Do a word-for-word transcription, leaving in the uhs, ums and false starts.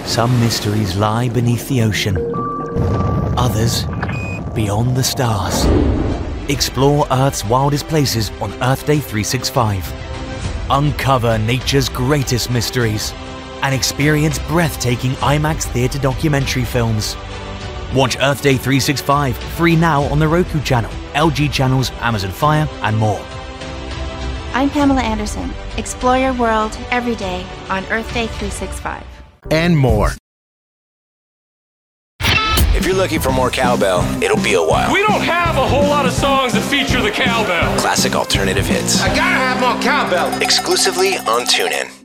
Some mysteries lie beneath the ocean, others beyond the stars. Explore Earth's wildest places on Earth Day three sixty-five. Uncover nature's greatest mysteries and experience breathtaking IMAX theater documentary films. Watch Earth Day three sixty-five free now on the Roku channel, L G channels, Amazon Fire, and more. I'm Pamela Anderson. Explore your world every day on Earth Day three sixty-five. And more. If you're looking for more cowbell, it'll be a while. We don't have a whole lot of songs that feature the cowbell. Classic alternative hits. I gotta have more cowbell. Exclusively on TuneIn.